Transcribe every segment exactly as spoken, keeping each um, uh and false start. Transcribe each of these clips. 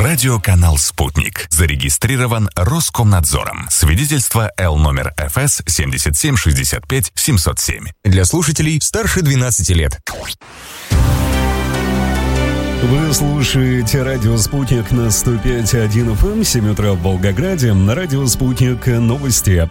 Радиоканал «Спутник». Зарегистрирован Роскомнадзором. Свидетельство Л номер эф эс семь семь шесть пять семь ноль семь. Для слушателей старше двенадцати лет. Вы слушаете радио «Спутник» на сто пять и один эф эм, семь утра в Волгограде. На радио «Спутник» новости.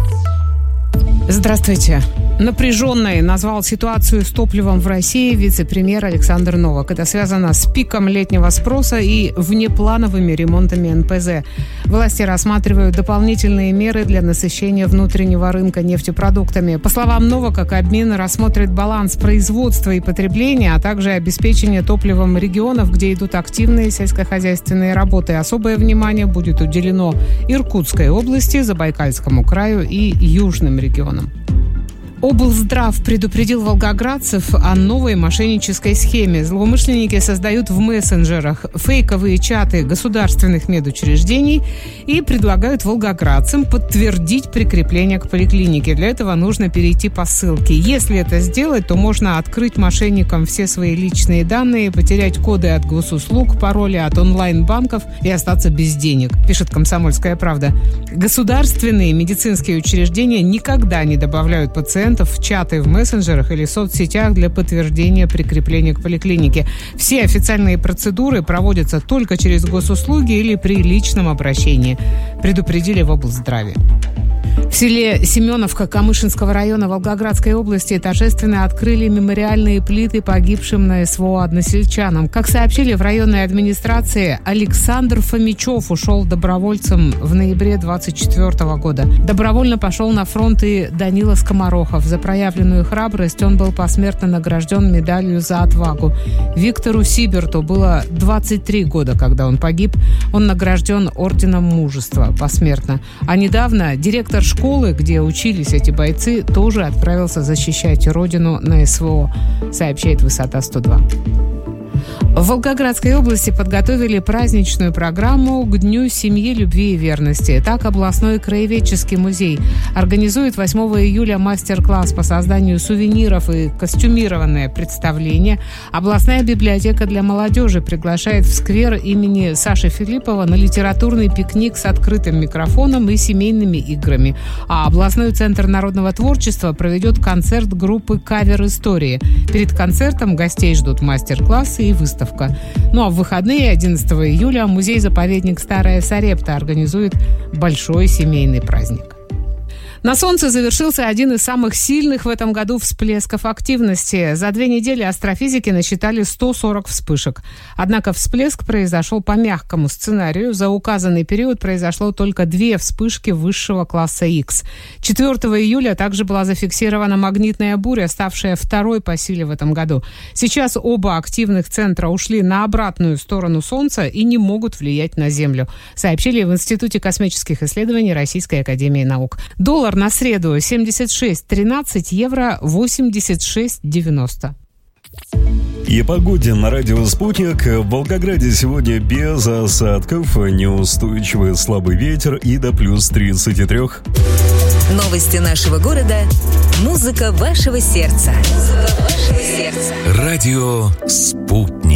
Здравствуйте. Напряженной назвал ситуацию с топливом в России вице-премьер Александр Новак. Это связано с пиком летнего спроса и внеплановыми ремонтами эн пэ зэ. Власти рассматривают дополнительные меры для насыщения внутреннего рынка нефтепродуктами. По словам Новака, Кабмин рассмотрит баланс производства и потребления, а также обеспечение топливом регионов, где идут активные сельскохозяйственные работы. Особое внимание будет уделено Иркутской области, Забайкальскому краю и южным регионам. Облздрав предупредил волгоградцев о новой мошеннической схеме. Злоумышленники создают в мессенджерах фейковые чаты государственных медучреждений и предлагают волгоградцам подтвердить прикрепление к поликлинике. Для этого нужно перейти по ссылке. Если это сделать, то можно открыть мошенникам все свои личные данные, потерять коды от госуслуг, пароли от онлайн-банков и остаться без денег, пишет «Комсомольская правда». Государственные медицинские учреждения никогда не добавляют пациентов в чаты в мессенджерах или соцсетях для подтверждения прикрепления к поликлинике. Все официальные процедуры проводятся только через госуслуги или при личном обращении, предупредили в облздраве. В селе Семеновка Камышинского района Волгоградской области торжественно открыли мемориальные плиты погибшим на эс вэ о односельчанам. Как сообщили в районной администрации, Александр Фомичев ушел добровольцем в ноябре двадцать четвёртого года. Добровольно пошел на фронт и Данила Скоморохов. За проявленную храбрость он был посмертно награжден медалью за отвагу. Виктору Сиберту было двадцать три года, когда он погиб. Он награжден орденом мужества посмертно. А недавно директор школы, где учились эти бойцы, тоже отправился защищать родину на эс вэ о, сообщает «Высота сто два». В Волгоградской области подготовили праздничную программу к Дню семьи, любви и верности. Так, областной краеведческий музей организует восьмого июля мастер-класс по созданию сувениров и костюмированное представление. Областная библиотека для молодежи приглашает в сквер имени Саши Филиппова на литературный пикник с открытым микрофоном и семейными играми. А областной центр народного творчества проведет концерт группы «Кавер Истории». Перед концертом гостей ждут мастер-классы и выставка. Ну а в выходные одиннадцатого июля музей-заповедник Старая Сарепта организует большой семейный праздник. На Солнце завершился один из самых сильных в этом году всплесков активности. За две недели астрофизики насчитали сто сорок вспышек. Однако всплеск произошел по мягкому сценарию. За указанный период произошло только две вспышки высшего класса Х. четвёртого июля также была зафиксирована магнитная буря, ставшая второй по силе в этом году. Сейчас оба активных центра ушли на обратную сторону Солнца и не могут влиять на Землю, сообщили в Институте космических исследований Российской академии наук. Доллар на среду семьдесят шесть тринадцать, евро восемьдесят шесть девяносто. И о погоде на радио «Спутник». В Волгограде сегодня без осадков, неустойчивый слабый ветер и до плюс тридцать три. Новости нашего города. Музыка вашего сердца. Музыка вашего сердца. Радио «Спутник».